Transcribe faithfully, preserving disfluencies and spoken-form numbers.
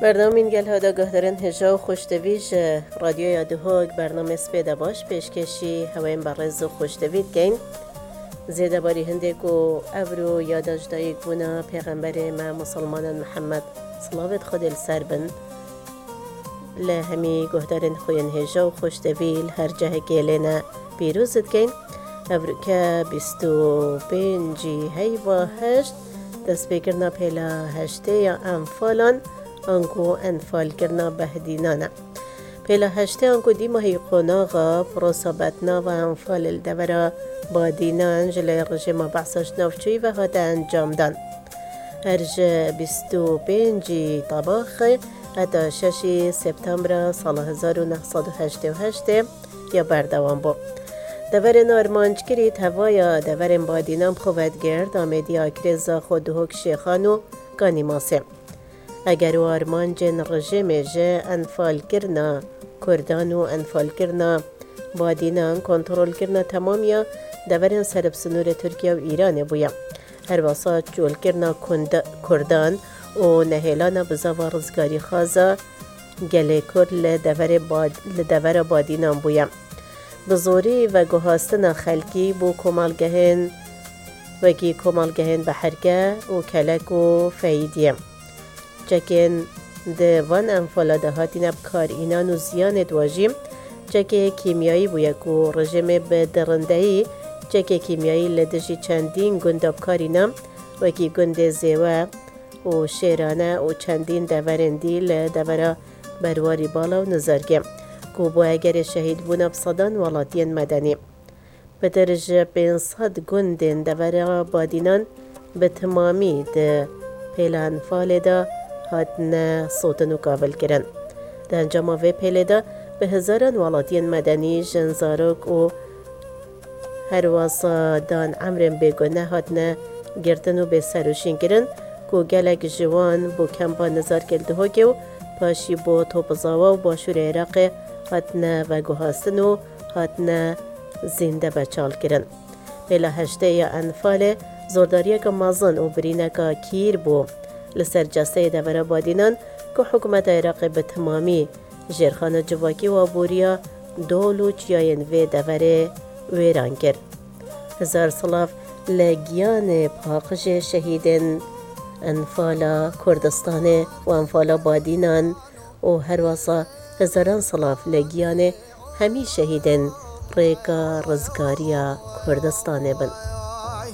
برنامه گل هادا گهدارن هجا و خوشتویج رادیو یادهوگ برنامه سپیده باش پیشکشی هوایم برز و خوشتوید گین زیده باری هنده کو ابرو یاداج دایگ بونا پیغمبر ما مسلمان محمد صلاوت خود السر بن لهمی گهدارن خوین هجا و خوشتویل هر جه گیلینا بیروزد گین ابرو که بیستو پینجی هی و هشت دست بگرنا پیلا هشته یا انفالان انکو انفال کرنا بهدینانا پیلا هشته انکو دی ماهی قناغا پروسابتنا و انفال الدورا بادینان جلی رژیم بحثش نافچوی و هاتا انجام دان هرج بیستو پینجی طباخ اتا ششی سپتامبر سال هزار و نهصد و هشت و هشت یا بردوان بو دور نارمانج کرید هوایا دور بادینام خوبت گرد آمدی آکرزا خود هک شیخانو گانی ماسه اگر و آرمانجن رژیم جه انفال کرنا کردان و انفال کرنا بادینان کنترل کرنا تمامیا دورن سرب سنور ترکیه و ایران بویا هر واسه جول کرنا کردان و نهیلان بزاوا رزگاری خوازا گله کرد لدور, باد لدور بادینان بویا بزوری و گوهاستن خلکی بو کمالگهن وگی کمالگهن بحرگه و کلک و فیدیه چکن ده وان انفالا ده هاتین بکار اینان و زیان دواجیم چکه کیمیایی بویا که رژیم به درندهی چکه کیمیایی لدجی چندین گنده بکار اینام وکی گنده زیوه و شیرانه و چندین دورندی لدورا برواری بالا و نزرگه که با اگر شهید بونا بصدان ولاتین مدنی به درجه پینصد گندین دورا بادینان به تمامی ده پیل انفال ده هاتن صوتنو قابل کرن ده انجام و پیل ده به هزاران ولاتین مدنی جنزاروک و هر واسا دان عمرن بگونه هاتن گرتنو به سروشین کرن که گلک جوان بو کمپا نظر کرده هاگه و پاشی بو توپزاوا و باشور عراق هاتن و گوهاستنو هاتن زنده بچال کرن بلا هشته یا انفال زورداریه که مازن و برینه که کیر بو لسر جسته دور بادینان که حکومت عراق به تمامی جرخان جواکی و بوریا دولو چیاین و دور ویران کرد. هزار صلاف لگیان پاقش شهیدن انفال کردستان و انفال بادینان و هر واسا هزاران صلاف لگیان همی شهیدن ریکا رزگاریا کردستان بن.